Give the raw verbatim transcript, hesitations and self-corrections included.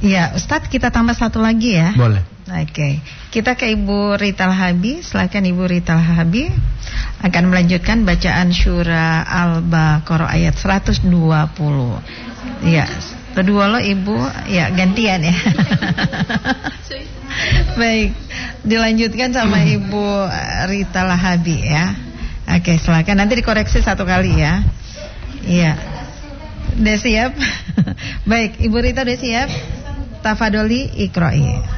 Ya, Ustadz kita tambah satu lagi ya. Boleh. Oke, kita ke Ibu Rita Lahabi. Silakan Ibu Rita Lahabi akan melanjutkan bacaan surah Al-Baqarah ayat seratus dua puluh. Ya, kedua lo Ibu, ya gantian ya. Baik, dilanjutkan sama Ibu Rita Lahabi ya. Oke, silakan, nanti dikoreksi satu kali ya. Iya. Udah siap? Baik, Ibu Rita udah siap? Tafadholi iqra'i.